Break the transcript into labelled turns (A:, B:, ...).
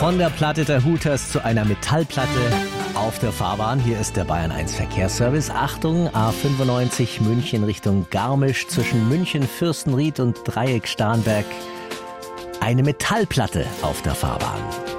A: Von der Platte der Hooters zu einer Metallplatte auf der Fahrbahn. Hier ist der Bayern 1 Verkehrsservice. Achtung, A95 München Richtung Garmisch zwischen München, Fürstenried und Dreieck Starnberg. Eine Metallplatte auf der Fahrbahn.